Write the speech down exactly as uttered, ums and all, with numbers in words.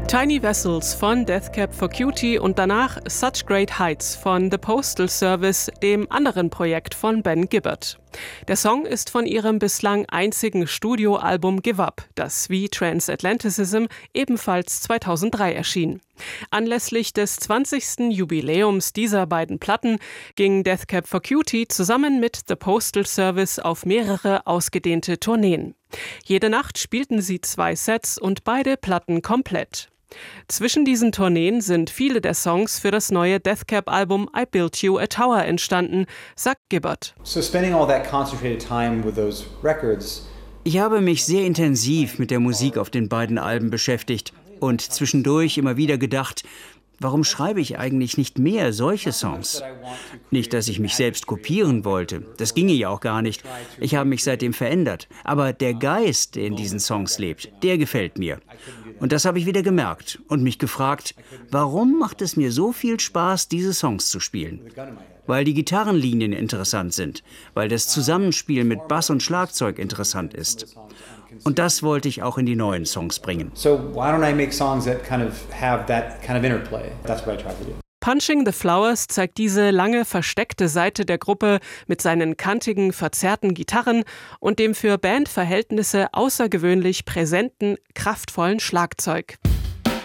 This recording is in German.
Tiny Vessels von Death Cab for Cutie und danach Such Great Heights von The Postal Service, dem anderen Projekt von Ben Gibbard. Der Song ist von ihrem bislang einzigen Studioalbum Give Up, das wie Transatlanticism ebenfalls zweitausenddrei erschien. Anlässlich des zwanzigsten Jubiläums dieser beiden Platten ging Death Cab for Cutie zusammen mit The Postal Service auf mehrere ausgedehnte Tourneen. Jede Nacht spielten sie zwei Sets und beide Platten komplett. Zwischen diesen Tourneen sind viele der Songs für das neue Death Cab-Album I Built You a Tower entstanden, sagt Gibbard. So spending all that concentrated time with those records. Ich habe mich sehr intensiv mit der Musik auf den beiden Alben beschäftigt und zwischendurch immer wieder gedacht, warum schreibe ich eigentlich nicht mehr solche Songs? Nicht, dass ich mich selbst kopieren wollte. Das ginge ja auch gar nicht. Ich habe mich seitdem verändert. Aber der Geist, der in diesen Songs lebt, der gefällt mir. Und das habe ich wieder gemerkt und mich gefragt, warum macht es mir so viel Spaß, diese Songs zu spielen? Weil die Gitarrenlinien interessant sind, weil das Zusammenspiel mit Bass und Schlagzeug interessant ist. Und das wollte ich auch in die neuen Songs bringen. So why don't I make songs that kind of have that kind of interplay? That's what I try to do. Punching the Flowers zeigt diese lange versteckte Seite der Gruppe mit seinen kantigen, verzerrten Gitarren und dem für Bandverhältnisse außergewöhnlich präsenten, kraftvollen Schlagzeug.